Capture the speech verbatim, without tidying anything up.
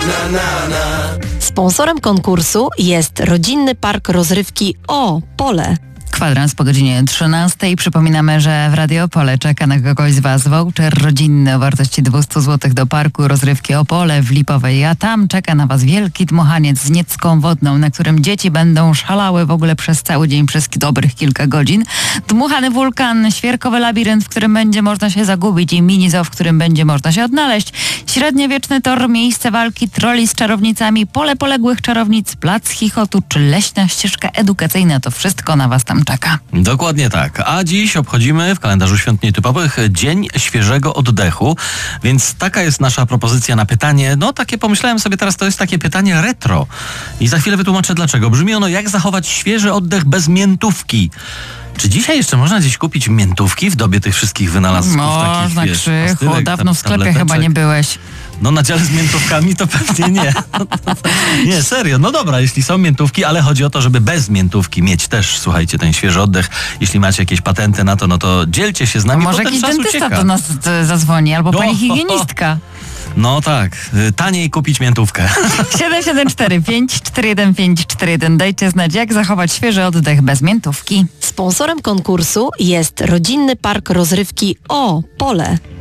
na, na, na. Sponsorem konkursu jest Rodzinny Park Rozrywki O Pole. Kwadrans po godzinie trzynastej. Przypominamy, że w Radio Opole czeka na kogoś z Was voucher rodzinny o wartości dwieście złotych do parku rozrywki Opole w Lipowej, a tam czeka na Was wielki dmuchaniec z niecką wodną, na którym dzieci będą szalały w ogóle przez cały dzień, przez dobrych kilka godzin. Dmuchany wulkan, świerkowy labirynt, w którym będzie można się zagubić i mini zoo, w którym będzie można się odnaleźć. Średniowieczny tor, miejsce walki troli z czarownicami, pole poległych czarownic, plac chichotu czy leśna ścieżka edukacyjna. To wszystko na Was tam czeka. Dokładnie tak. A dziś obchodzimy w kalendarzu świąt nietypowych Dzień Świeżego Oddechu, więc taka jest nasza propozycja na pytanie. No takie pomyślałem sobie teraz, to jest takie pytanie retro. I za chwilę wytłumaczę dlaczego. Brzmi ono: jak zachować świeży oddech bez miętówki? Czy dzisiaj jeszcze można gdzieś kupić miętówki w dobie tych wszystkich wynalazków? Można, takich, wiesz, Krzychu, pastylek, dawno w sklepie tableteczek? chyba nie byłeś. No na dziale z miętówkami to pewnie nie. Nie, serio. No dobra, jeśli są miętówki, ale chodzi o to, żeby bez miętówki mieć też, słuchajcie, ten świeży oddech. Jeśli macie jakieś patenty na to, no to dzielcie się z nami, Może bo ten jakiś czas dentysta ucieka. do nas e, zadzwoni, albo No, pani ho, ho. higienistka. No tak, y, taniej kupić miętówkę. siedem siedem cztery pięć cztery jeden pięć cztery jeden. Dajcie znać, jak zachować świeży oddech bez miętówki. Sponsorem konkursu jest Rodzinny Park Rozrywki O Pole.